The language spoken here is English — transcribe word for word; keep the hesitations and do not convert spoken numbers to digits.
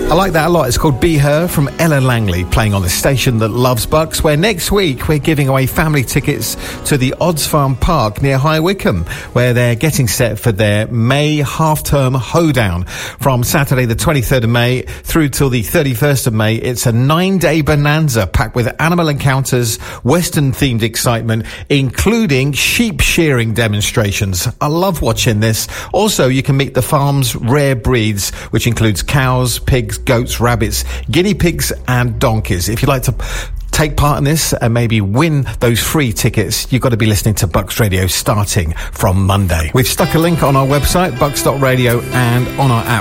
I like that a lot. It's called Be Her from Ella Langley, playing on the station that loves Bucks, where next week we're giving away family tickets to the Odds Farm Park near High Wycombe, where they're getting set for their May half-term hoedown. From Saturday the twenty-third of May through till the thirty-first of May, it's a nine-day bonanza packed with animal encounters, Western-themed excitement, including sheep shearing demonstrations. I love watching this. Also, you can meet the farm's rare breeds, which includes cows, pigs, goats, rabbits, guinea pigs and donkeys. If you'd like to take part in this and maybe win those free tickets, you've got to be listening to Bucks Radio starting from Monday. We've stuck a link on our website, bucks dot radio, and on our app.